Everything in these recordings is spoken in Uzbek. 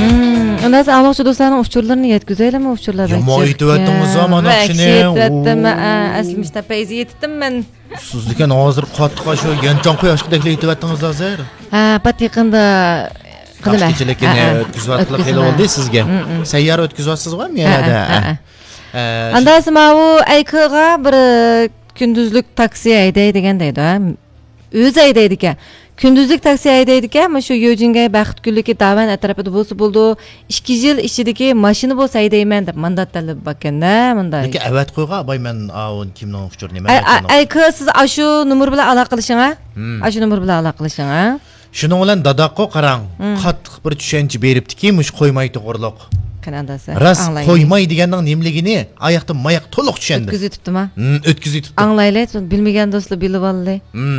Ondan sonra almışçı dostlarının uçurlarını yetküzeyle mi uçurlardan? Ya yetip ettiniz zaman akşine. Yetip asılmışta peyzi yetittim ben. Sizdiken hazır qattiq şu gençan quyoshqidek yetip ettiniz hazır. Ha, pat yaqında qilma. Kechilikni o'tkazvatliq hali oldi sizga. Sayyar o'tkazvatsiz mi yerda? Ondan sonra o ayqiga bir gündüzlük taksi haydaydigandaydi ha. O'zi haydaydigan. Gündüzlük taksi haydaydigan, ama shu Yojinga Baxtgullikka davan atrofida bo'lsa bo'ldi. 2 yil ichidagi mashina bo'lsa haydayman deb mandat talab bakanda, bunday. Lekin avat qo'yga boy men avun kimning uchurni men ayqiga siz ashu nomer bilan aloqa qilishing ha? Ashu nomer bilan aloqa qilishing ha? Shuning bilan dadaqqa qarang. Qattiq bir tushuncha beribdiki, mush qo'ymay to'g'riliq. Qanadasi? Ras qo'ymay deganning nimligini oyoqda mayoq to'liq tushundi. O'tkazitibdimi? O'tkazitibdi. Anglayli, bilmagan do'stlar bilib oldi.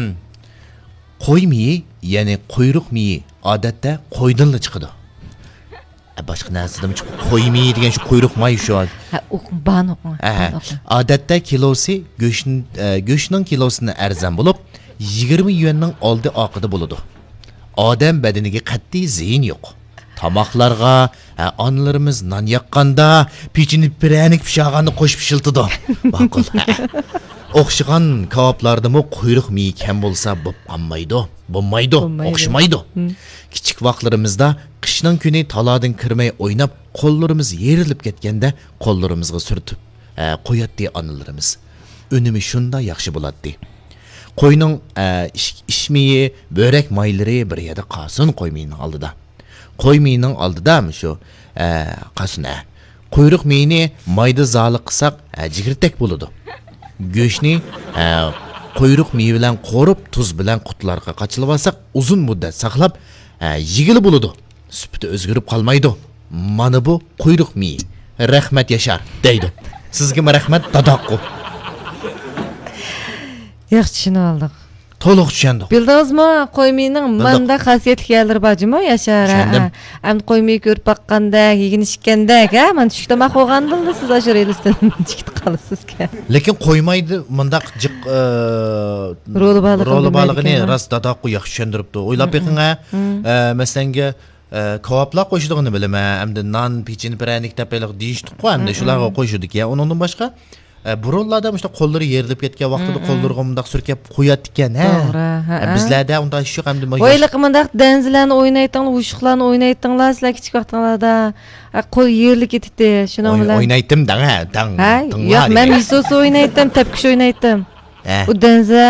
Qo'y miyi, ya'ni quyruq miyi odatda qo'ydanla chiqadi. Boshqa narsadan qo'y miyi degan shu quyruq may shu. Ha, o'qban o'qing. Odatda kilosi go'shtning kilosini arzon bo'lib, 20 yuanning oldi oqida bo'ladi. Odam badaniga qat'iy ziyon yo'q. Tamoqlarga onlarimiz non yaqqanda, pechini piranik pishag'anni qo'shib pishiltidi. Baqul. O'xshagan kavoblardami quyruq miyi kam bo'lsa bo'lmaydi, o'xshamaydi. Kichik vaqtlarimizda qishning kuni taladan kirmay o'ynab, qo'llarimiz yerilib ketganda qo'llarimizga surtib qo'yatdi onalarimiz. Unumi shunda yaxshi bo'ladi. Qo'yning ishmiyi, börek maylari bir yerda qasin qo'ymining oldida. Qo'ymining oldida shu qasin. Quyruq miyini mayda zali qilsak, jigirtek bo'ladi. Go'shtni quyruq miyi bilan qo'rib, tuz bilan qutlarga qachilib olsak, uzun muddat saqlab, yigili bo'ladi. Sufati o'zgarib qolmaydi. Mana bu quyruq miyi. Rahmat Yashar deydi. Sizga rahmat dadoqqu. Yaxshi tushunib oldik. To'liq tushundim. Bildingizmi? Qo'ymining manda xosiyatli yerlari bormi, Yashar? Ham qo'ymiy ko'rib baqqanda, yeginishganda, men tushkama qo'ygandimda siz o'sha relisdan chiqib qolasiz-ku. Lekin qo'ymaydi, mundaq jiq roli balig'ini rost dadoqqu yaxshi tushundiribdi. O'ylab beqing-a, masalanga kavoblar qo'shilganini bilaman, hamda non, pechini piranik tapayliq deyishdi-ku, hamda shularga qo'shildik-ya. Undan boshqa burunlarda işte qo'llari yerilib ketgan vaqtida qo'llarga mundaq surkab qo'yatdi ekan, ha. To'g'ri. Bizlarda unda shu hamda O'yliq mundaq danzlarni o'ynaytinglar, ushuqlarni o'ynaytinglar, sizlar kichik vaqtinglarda qo'l yerilib ketdi, shuni bilan. O'ynaydim, dang. Yo'q, men misos o'ynaydim, tapkish o'ynaydim. U danza